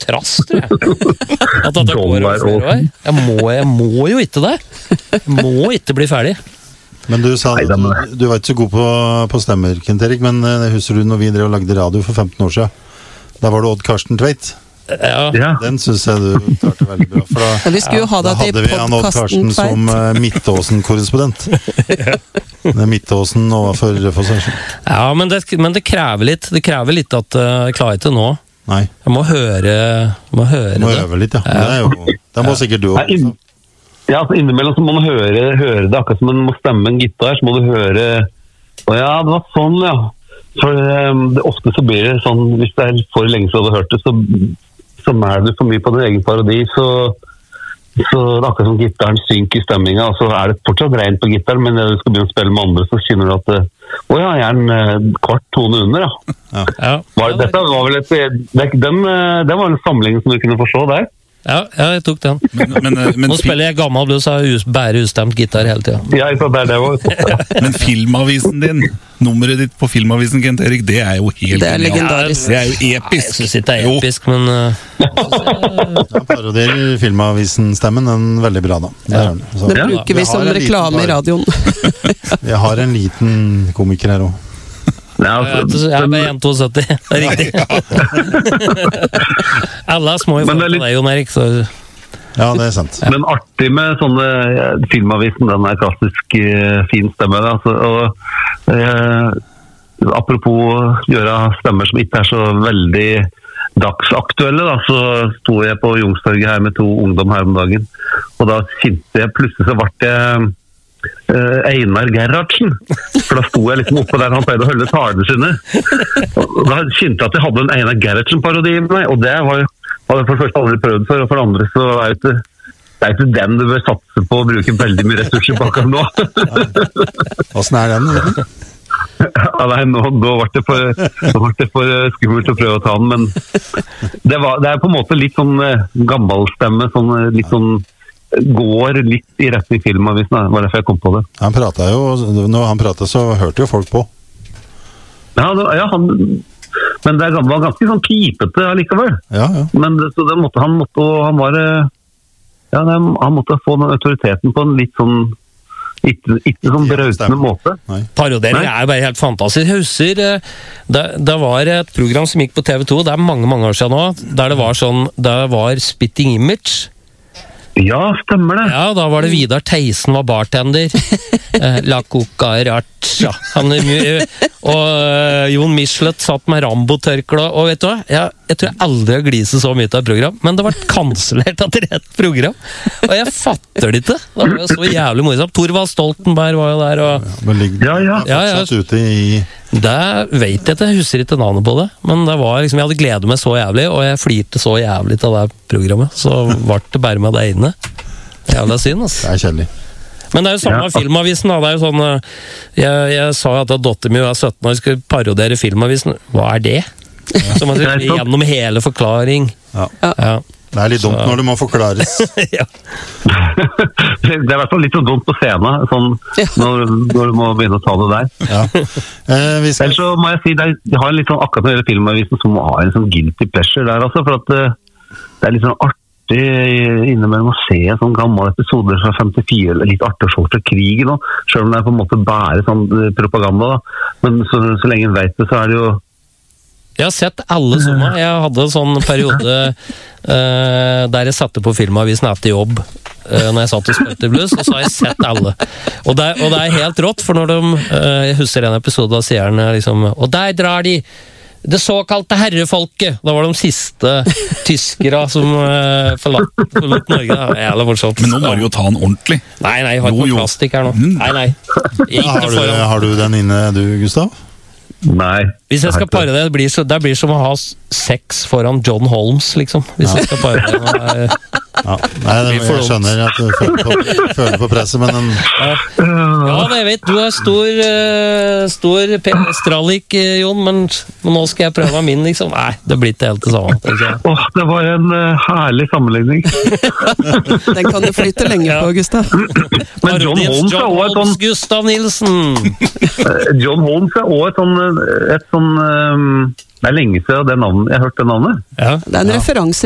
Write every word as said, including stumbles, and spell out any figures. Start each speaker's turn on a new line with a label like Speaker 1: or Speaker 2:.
Speaker 1: trass, tror jeg. At dette går over flere år. Jeg må, jeg må jo ikke det. Jeg må ikke bli ferdig.
Speaker 2: Men du sa at du, du var ikke så god på, på stemmer, Kent Erik, men husker du når vi drev og lagde radio for femten år siden? Da var det Odd Karsten Tveit.
Speaker 1: Ja.
Speaker 2: Den synes jeg du klarte veldig bra. For da,
Speaker 3: ja, vi skulle jo ha
Speaker 2: da hadde vi han Odd Karsten som uh, Midtåsen-korrespondent. Midtåsen overfor Fossasjon.
Speaker 1: Ja, men det, men det krever litt. Det krever litt at uh, jeg klarer ikke nå.
Speaker 2: Nei.
Speaker 1: Jeg må høre, må høre
Speaker 2: må
Speaker 1: det.
Speaker 2: Øve litt, ja. ja. Det, er jo, det må ja. Sikkert du også.
Speaker 4: Ja, altså innimellom så må man høre, høre det, akkurat som man må stemme en gitar, så må du høre, å ja, det var sånn, ja. For um, det, ofte så blir det sånn, hvis det er for lenge siden du har hørt det, så, så er du for mye på din egen parodi, så, så det er akkurat som gitaren synker i stemminga, og så er det fortsatt rent på gitaren, men når du skal begynne å spille med andre, så kjenner du at det, å ja, jeg er en uh, kvart tone under, ja.
Speaker 2: ja.
Speaker 4: ja. Var, dette var vel et, det, den, det var en samling som du kunne forstå der.
Speaker 1: Ja, ja, jeg tok den.
Speaker 5: Men, men, men,
Speaker 1: Nå spiller jeg gammel blues og har bære ustemt gitar hele tiden.
Speaker 4: Ja, ikke sant, det er det også.
Speaker 5: Men filmavisen din, nummeret ditt på filmavisen, Kent Erik, det er jo helt...
Speaker 3: Det er legendarisk.
Speaker 5: Det er jo episk.
Speaker 1: Jeg synes ikke det er episk, men... Uh,
Speaker 2: ja, parodier filmavisen-stemmen, den er veldig bra da. Det,
Speaker 3: ja. Så, det bruker vi som reklame i radioen.
Speaker 2: Vi har en liten komiker her også.
Speaker 4: Ja, altså,
Speaker 1: jeg er bare en komma sytti, det er riktig. Alle er små i forhold til deg, Jon Erik, så...
Speaker 2: Ja, det er sant.
Speaker 4: Men artig med sånne ja, filmavisen, den er klassisk uh, fin stemme, altså, og uh, apropos gjøre stemmer som ikke er så veldig dagsaktuelle, da, så sto jeg på Youngstorget her med to ungdom her om dagen, og da kjente jeg, plutselig så ble jeg Uh, Einar Gerhardsen, for da sto jeg liksom oppe der han pleide å holde talene sine, og da kjente jeg at jeg hadde en Einar Gerhardsen-parodi med meg, og det var jo hadde jeg for det første aldri prøvd for, og for det andre så er det, det er ikke den du bør satse på å bruke veldig mye ressurser på akkurat nå.
Speaker 2: Hvordan er den?
Speaker 4: Ja, nei, nå, nå ble det for, nå ble det for skummelt å prøve å ta den, men det, var, det er på en måte litt sånn gammelstemme, sånn, litt sånn går litt i retning filmavisen, det var derfor jeg kom på det.
Speaker 2: Han pratet jo, når han pratet så hørte jo folk på.
Speaker 4: Ja, det, ja han, men det var ganske sånn pipete allikevel.
Speaker 2: Ja, ja. Men
Speaker 4: det, så det måtte, han måtte, han var, ja, det, han måtte få den autoriteten på en litt sånn, ikke, ikke sånn brautende måte.
Speaker 2: Nei.
Speaker 1: Parodiering er bare helt fantastisk. Jeg husker, det, det var et program som gikk på T V to, det er mange, mange år siden nå, der det var sånn, det var Spitting Image.
Speaker 4: Ja, stemmer det.
Speaker 1: Ja, da var det Vidar Theisen var bartender. eh, La Cucaracha. Han, og uh, Jon Michelet satt med Rambo-tørkla. Og vet du hva? Jeg, jeg tror jeg aldri har gliset så mye til et program, men det var kansellert etter et program. Og jeg fatter det ikke. Det var jo så jævlig morsomt. Torvald Stoltenberg var jo der. Og,
Speaker 4: ja, ja.
Speaker 1: Ja, ja.
Speaker 2: Satt ute i...
Speaker 1: Det vet jeg ikke, jeg husker ikke navnet på det, men det var liksom, jeg hadde gledet meg så jævlig, og jeg flirte så jævlig til det programmet, så var det bare med det ene. Jævla synd, altså.
Speaker 2: Det er kjedelig.
Speaker 1: Men det er jo samme ja. Filmavisen, da. Det er jo sånn, jeg, jeg sa at datter min var sytten år, skulle parodiere Filmavisen. Hva er det? Ja. Så man skal gjennom hele forklaring.
Speaker 2: Ja.
Speaker 1: Ja.
Speaker 2: Det er litt dumt så. Når det må forklares.
Speaker 1: Ja.
Speaker 4: Det er i hvert fall litt så dumt på scenen, sånn, når, når du må begynne å ta det der.
Speaker 2: Ja. Eh, vi skal...
Speaker 4: Ellers så må jeg si, det er, jeg har en litt sånn, akkurat når det gjelder Filmavisen, som har en sånn guilty pleasure der, altså, for at det er litt sånn artig innimellom å se en sånn gammel episode fra femtifire, litt artig å se fra krigen, selv om det er på en måte bare sånn propaganda, da. Men så, så lenge en vet det, så er det jo
Speaker 1: Jeg har sett alle sånne. Jeg hadde en sånn periode uh, der jeg satte på Filmavisen etter jobb uh, når jeg satt og spilte blues, og så har jeg sett alle. Og det, og det er helt rått, for når de uh, jeg husker en episode da sier han liksom, og der drar de det såkalte herrefolket. Da var de siste tyskere som uh, forlatt, forlatt Norge. Det var jævla morsomt.
Speaker 5: Men nå må du jo ta den ordentlig.
Speaker 1: Nei, nei, jeg har ikke noe plastikk her nå. Nei, nei.
Speaker 2: Ja, har, du, har du den inne, du, Gustav?
Speaker 4: Nei.
Speaker 1: Hvis jeg skal pare det, det blir, så, det blir som å ha sex foran John Holmes, liksom. Hvis ja. Jeg skal pare det.
Speaker 2: Ja. Nei, det, jeg skjønner at du føler på, føler på presset, men den...
Speaker 1: Ja, ja det jeg vet. Du er stor, uh, stor penestralik, Jon, men, men nå skal jeg prøve min, liksom. Nei, det blir ikke helt det samme.
Speaker 4: Åh, oh, det var en uh, herlig sammenligning.
Speaker 3: Den kan du flytte lenge ja. På, Gustav.
Speaker 4: Men John Holmes er også et sånn...
Speaker 1: Gustav Nilsen!
Speaker 4: John Holmes er også et sånn... Et sånn um, det er lenge siden det navnet, jeg har hørt det navnet.
Speaker 1: Ja.
Speaker 3: Det er en referanse